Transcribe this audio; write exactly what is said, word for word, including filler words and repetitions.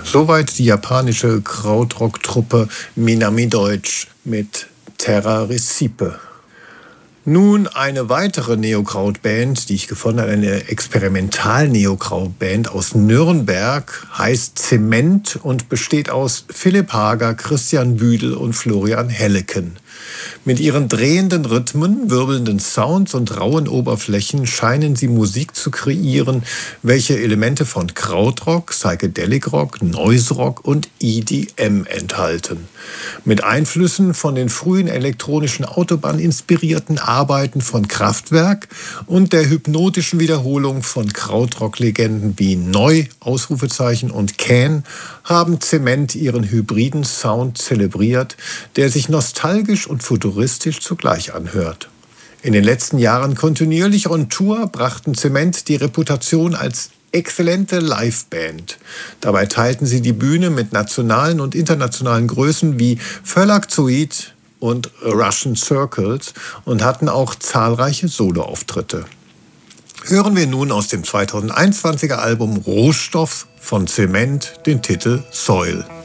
Soweit die japanische Krautrock-Truppe Minami Deutsch mit Terra Recipe. Nun eine weitere Neokraut-Band, die ich gefunden habe, eine Experimental-Neokraut-Band aus Nürnberg, heißt Zement und besteht aus Philipp Hager, Christian Büdel und Florian Helleken. Mit ihren drehenden Rhythmen, wirbelnden Sounds und rauen Oberflächen scheinen sie Musik zu kreieren, welche Elemente von Krautrock, Psychedelic Rock, Noise Rock und E D M enthalten. Mit Einflüssen von den frühen elektronischen Autobahn-inspirierten Arbeiten von Kraftwerk und der hypnotischen Wiederholung von Krautrock-Legenden wie Neu! Ausrufezeichen und Can haben Zement ihren hybriden Sound zelebriert, der sich nostalgisch und futuristisch zugleich anhört. In den letzten Jahren kontinuierlich on Tour brachten Zement die Reputation als exzellente Liveband. Dabei teilten sie die Bühne mit nationalen und internationalen Größen wie Verlagzoid und Russian Circles und hatten auch zahlreiche Soloauftritte. Hören wir nun aus dem zweitausendeinundzwanziger Album Rohstoff von Zement den Titel Soil.